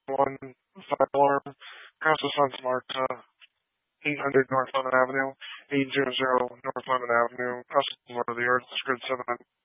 911 fire alarm. Casa Santa Marta, 800 North Lemon Avenue, 800 North Lemon Avenue, Casa Florida, the Earth, Grid 7.